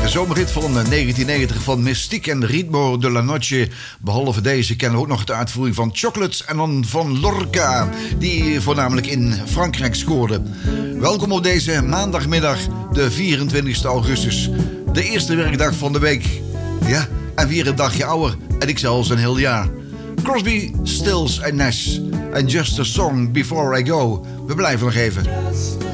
zomerhit van 1990 van Mystique en Ritmo de la Noche. Behalve deze kennen we ook nog de uitvoering van Chocolates en dan van Lorca, die voornamelijk in Frankrijk scoorde. Welkom op deze maandagmiddag, de 24 augustus. De eerste werkdag van de week. Ja, en weer een dagje ouder. En ik zelfs een heel jaar. Crosby, Stills en Nash. And Just a Song Before I Go. We blijven nog even.